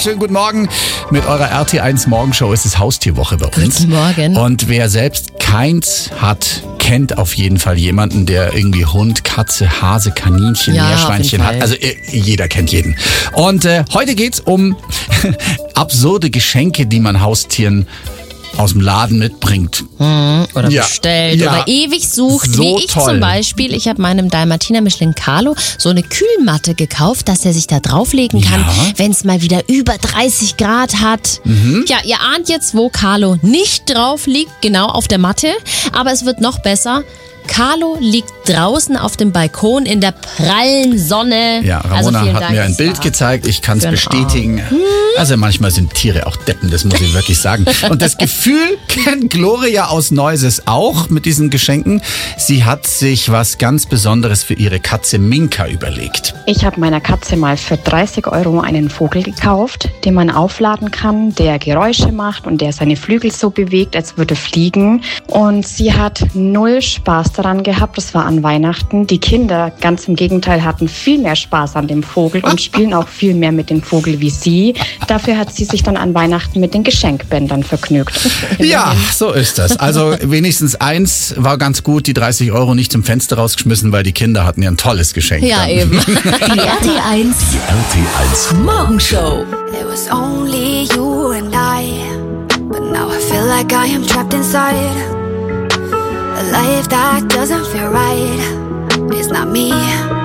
schönen guten Morgen. Mit eurer RT1 Morgenshow ist es Haustierwoche bei uns. Guten Morgen. Und wer selbst keins hat, kennt auf jeden Fall jemanden, der irgendwie Hund, Katze, Hase, Kaninchen, Ja, Meerschweinchen auf hat. jeden Also jeder kennt jeden. Und heute geht's um absurde Geschenke, die man Haustieren aus dem Laden mitbringt. Oder Ja. bestellt Ja. oder ewig sucht. So Wie ich toll. zum Beispiel. Ich habe meinem Dalmatiner Mischling Carlo so eine Kühlmatte gekauft, dass er sich da drauflegen kann, Ja. wenn es mal wieder über 30 Grad hat. Ja, ihr ahnt jetzt, wo Carlo nicht drauf liegt, genau auf der Matte. Aber es wird noch besser. Carlo liegt draußen auf dem Balkon in der prallen Sonne. Ja, Ramona vielen hat Dank, mir ein das Bild war gezeigt, ich kann es für den bestätigen. Also manchmal sind Tiere auch Deppen, das muss ich wirklich sagen. Und das Gefühl kennt Gloria aus Neuses auch mit diesen Geschenken. Sie hat sich was ganz Besonderes für ihre Katze Minka überlegt. Ich habe meiner Katze mal für 30 € einen Vogel gekauft, den man aufladen kann, der Geräusche macht und der seine Flügel so bewegt, als würde fliegen. Und sie hat null Spaß daran gehabt. Das war an Weihnachten. Die Kinder, ganz im Gegenteil, hatten viel mehr Spaß an dem Vogel und spielen auch viel mehr mit dem Vogel wie sie. Dafür hat sie sich dann an Weihnachten mit den Geschenkbändern vergnügt. Ja, so ist das. Also wenigstens eins war ganz gut, die 30 € nicht zum Fenster rausgeschmissen, weil die Kinder hatten ja ein tolles Geschenk. Ja, dann. eben. Die RT1 Morgenshow. It was only you and I, but now I feel like I am trapped inside a life that doesn't feel right. It's not me.